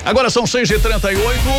Agora são 6h38.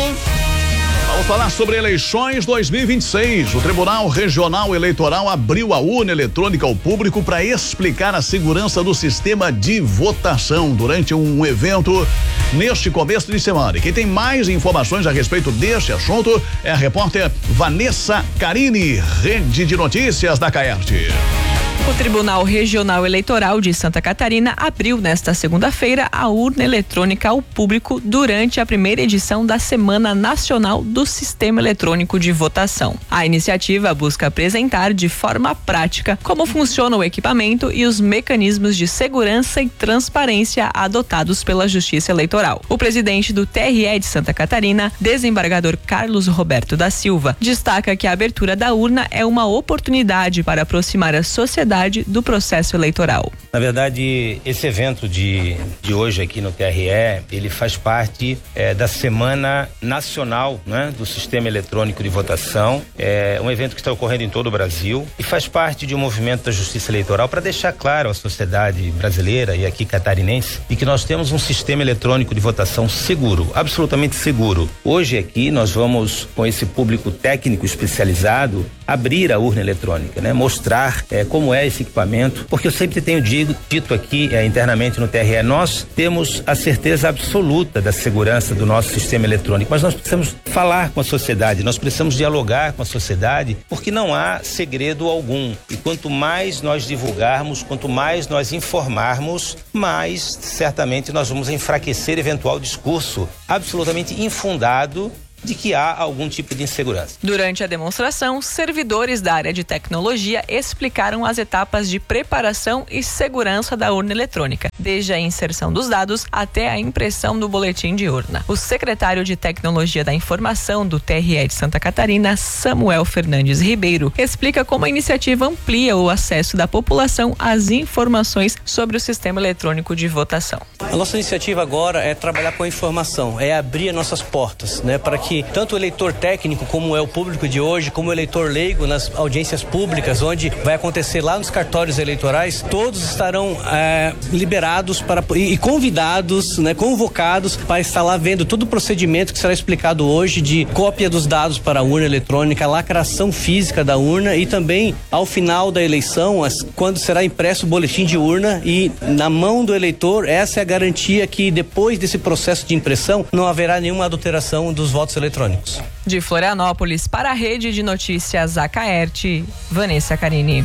Vamos falar sobre eleições 2026. O Tribunal Regional Eleitoral abriu a urna eletrônica ao público para explicar a segurança do sistema de votação durante um evento neste começo de semana. E quem tem mais informações a respeito deste assunto é a repórter Vanessa Carini, Rede de Notícias da Caerte. O Tribunal Regional Eleitoral de Santa Catarina abriu nesta segunda-feira a urna eletrônica ao público durante a primeira edição da Semana Nacional do Sistema Eletrônico de Votação. A iniciativa busca apresentar de forma prática como funciona o equipamento e os mecanismos de segurança e transparência adotados pela Justiça Eleitoral. O presidente do TRE de Santa Catarina, desembargador Carlos Roberto da Silva, destaca que a abertura da urna é uma oportunidade para aproximar a sociedade do processo eleitoral. Na verdade, esse evento de hoje aqui no TRE, ele faz parte da Semana Nacional, né, do Sistema Eletrônico de Votação. É um evento que está ocorrendo em todo o Brasil e faz parte de um movimento da Justiça Eleitoral para deixar claro à sociedade brasileira e aqui catarinense de que nós temos um sistema eletrônico de votação seguro, absolutamente seguro. Hoje aqui nós vamos, com esse público técnico especializado, abrir a urna eletrônica, né, mostrar como é esse equipamento, porque eu sempre tenho dito aqui internamente no TRE, nós temos a certeza absoluta da segurança do nosso sistema eletrônico, mas nós precisamos falar com a sociedade, nós precisamos dialogar com a sociedade, porque não há segredo algum. E quanto mais nós divulgarmos, quanto mais nós informarmos, mais certamente nós vamos enfraquecer eventual discurso absolutamente infundado de que há algum tipo de insegurança. Durante a demonstração, servidores da área de tecnologia explicaram as etapas de preparação e segurança da urna eletrônica, desde a inserção dos dados até a impressão do boletim de urna. O secretário de Tecnologia da Informação do TRE de Santa Catarina, Samuel Fernandes Ribeiro, explica como a iniciativa amplia o acesso da população às informações sobre o sistema eletrônico de votação. A nossa iniciativa agora é trabalhar com a informação, é abrir as nossas portas, né, para que tanto o eleitor técnico, como é o público de hoje, como o eleitor leigo nas audiências públicas, onde vai acontecer lá nos cartórios eleitorais, todos estarão liberados e convidados, né, convocados para estar lá vendo todo o procedimento que será explicado hoje de cópia dos dados para a urna eletrônica, lacração física da urna e também ao final da eleição, quando será impresso o boletim de urna e na mão do eleitor, essa é a garantia que depois desse processo de impressão não haverá nenhuma adulteração dos votos eletrônicos. De Florianópolis para a Rede de Notícias Acaerte, Vanessa Carini.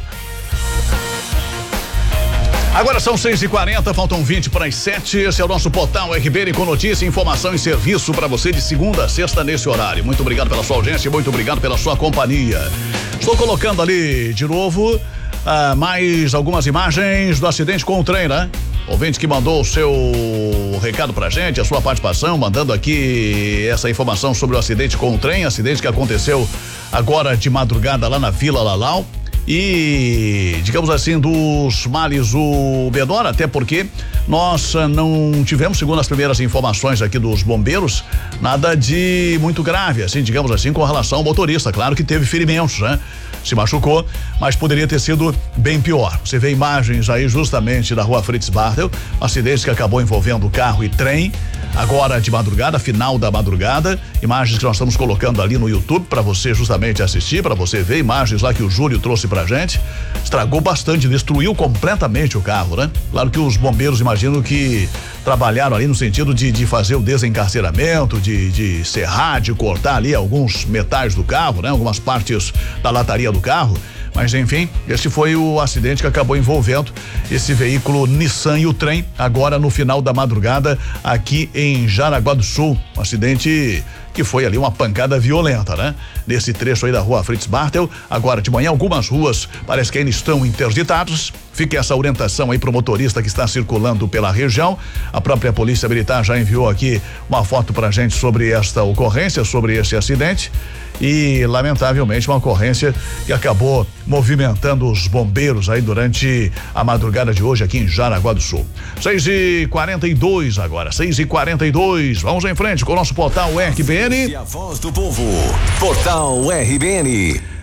Agora são 6h40, faltam 20 para as 7. Esse é o nosso portal RBN com notícia, informação e serviço para você de segunda a sexta nesse horário. Muito obrigado pela sua audiência, muito obrigado pela sua companhia. Estou colocando ali de novo mais algumas imagens do acidente com o trem, né? Ouvinte que mandou o seu recado pra gente, a sua participação, mandando aqui essa informação sobre o acidente com o trem, acidente que aconteceu agora de madrugada lá na Vila Lalau. E, digamos assim, dos males o menor, até porque nós não tivemos, segundo as primeiras informações aqui dos bombeiros, nada de muito grave, assim, digamos assim, com relação ao motorista. Claro que teve ferimentos, né? Se machucou, mas poderia ter sido bem pior. Você vê imagens aí justamente da rua Fritz Bartel, acidente que acabou envolvendo carro e trem, agora de madrugada, final da madrugada, imagens que nós estamos colocando ali no YouTube para você justamente assistir, para você ver imagens lá que o Júlio trouxe pra gente. Estragou bastante, destruiu completamente o carro, né? Claro que os bombeiros, imagino que trabalharam ali no sentido de fazer o desencarceramento, de serrar, de cortar ali alguns metais do carro, né? Algumas partes da lataria do carro. Mas enfim, esse foi o acidente que acabou envolvendo esse veículo Nissan e o trem, agora no final da madrugada aqui em Jaraguá do Sul. Um acidente que foi ali uma pancada violenta, né? Nesse trecho aí da rua Fritz Bartel. Agora de manhã algumas ruas parece que ainda estão interditadas. Fica essa orientação aí pro motorista que está circulando pela região. A própria Polícia Militar já enviou aqui uma foto pra gente sobre esta ocorrência, sobre esse acidente. E lamentavelmente uma ocorrência que acabou movimentando os bombeiros aí durante a madrugada de hoje aqui em Jaraguá do Sul. 6h42 agora, 6h42. Vamos em frente com o nosso portal RBN. A voz do povo. Portal RBN.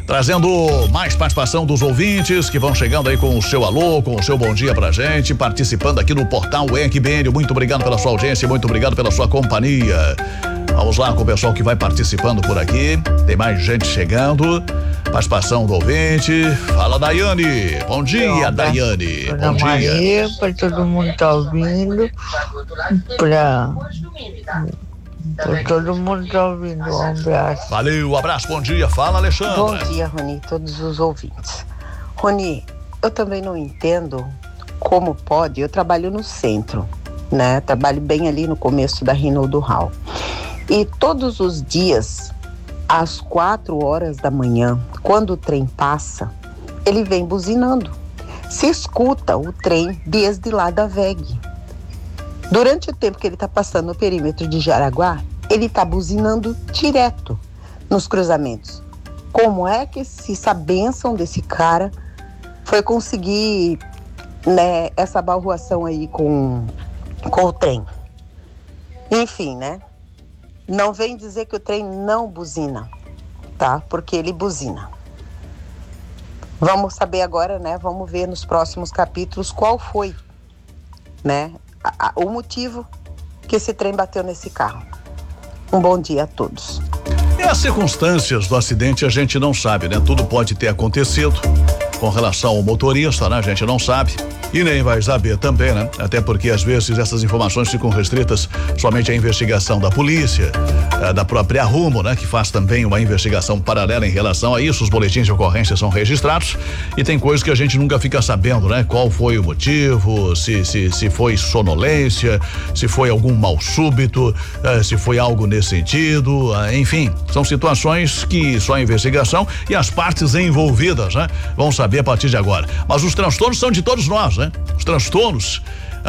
Trazendo mais participação dos ouvintes que vão chegando aí com o seu alô, com o seu bom dia pra gente, participando aqui no portal RBN. Muito obrigado pela sua audiência, muito obrigado pela sua companhia. Vamos lá com o pessoal que vai participando por aqui. Tem mais gente chegando. Participação do ouvinte. Fala, Daiane. Bom dia, Daiane. Bom dia. Maria, para todo mundo que tá ouvindo. Para todo mundo que tá ouvindo. Um abraço. Valeu, abraço, bom dia. Fala, Alexandre. Bom dia, Rony, todos os ouvintes. Rony, eu também não entendo como pode. Eu trabalho no centro, né? Trabalho bem ali no começo da Reinaldo Hall. E todos os dias, às 4 horas da manhã, quando o trem passa, ele vem buzinando. Se escuta o trem desde lá da VEG. Durante o tempo que ele está passando no perímetro de Jaraguá, ele está buzinando direto nos cruzamentos. Como é que essa bênção desse cara foi conseguir, né, essa balroação aí com o trem? Enfim, né? Não vem dizer que o trem não buzina, tá? Porque ele buzina. Vamos saber agora, né? Vamos ver nos próximos capítulos qual foi, né, o motivo que esse trem bateu nesse carro. Um bom dia a todos. E as circunstâncias do acidente a gente não sabe, né? Tudo pode ter acontecido. Com relação ao motorista, né? A gente não sabe. E nem vai saber também, né? Até porque às vezes essas informações ficam restritas somente à investigação da polícia, da própria Rumo, né? Que faz também uma investigação paralela em relação a isso. Os boletins de ocorrência são registrados e tem coisas que a gente nunca fica sabendo, né? Qual foi o motivo, se foi sonolência, se foi algum mal súbito, se foi algo nesse sentido, enfim, são situações que só a investigação e as partes envolvidas, né? Vão saber a partir de agora. Mas os transtornos são de todos nós, né? Os transtornos